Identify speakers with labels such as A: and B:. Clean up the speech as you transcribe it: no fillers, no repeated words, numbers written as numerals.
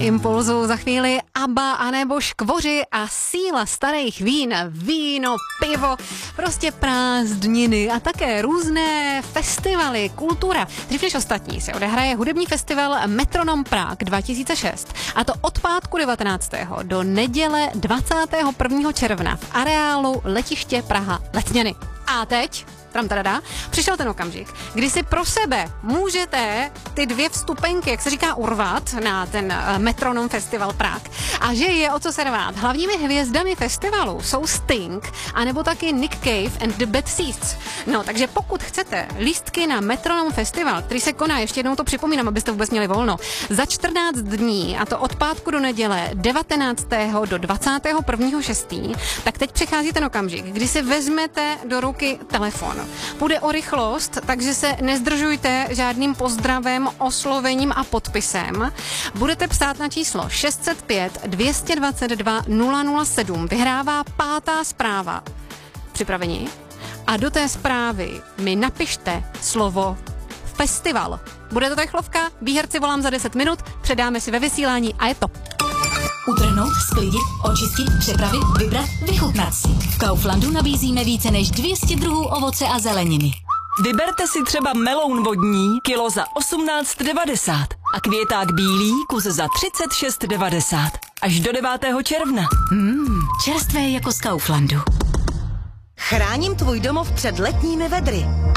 A: Impulzu za chvíli ABBA anebo Škvoři a síla starých vín, víno, pivo, prostě prázdniny a také různé festivaly, kultura. Dřív než ostatní se odehraje hudební festival Metronom Prague 2006 a to od pátku 19. do neděle 21. června v areálu letiště Praha Letňany. A teď přišel ten okamžik, kdy si pro sebe můžete ty 2 vstupenky, jak se říká, urvat na ten Metronom Festival Prague. A že je o co se rvát. Hlavními hvězdami festivalu jsou Sting, anebo taky Nick Cave and the Bad Seeds. No, takže pokud chcete lístky na Metronom Festival, který se koná, ještě jednou to připomínám, abyste vůbec měli volno, za 14 dní, a to od pátku do neděle 19. do 21.6., tak teď přichází ten okamžik, kdy si vezmete do ruky telefon. Půjde o rychlost, takže se nezdržujte žádným pozdravem, oslovením a podpisem. Budete psát na číslo 605 222 007. Vyhrává 5. zpráva. Připraveni? A do té zprávy mi napište slovo festival. Bude to rychlovka, výherci volám za 10 minut, předáme si ve vysílání a je to.
B: Utrhnout, sklidit, očistit, připravit, vybrat, vychutnat si. V Kauflandu nabízíme více než 200 druhů ovoce a zeleniny.
C: Vyberte si třeba meloun vodní, kilo za 18,90 a květák bílý, kus za 36,90. Až do 9. června.
B: Čerstvé jako z Kauflandu.
D: Chráním tvůj domov před letními vedry.